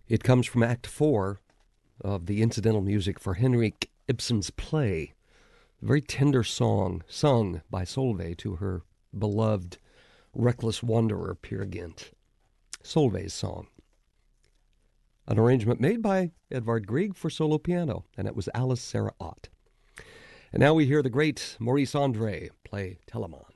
It comes from Act 4 of the incidental music for Henrik Ibsen's play. A very tender song sung by Solveig to her beloved reckless wanderer, Peer Gynt. Solveig's song. An arrangement made by Edvard Grieg for solo piano, and it was Alice Sarah Ott. And now we hear the great Maurice Andre play Telemann.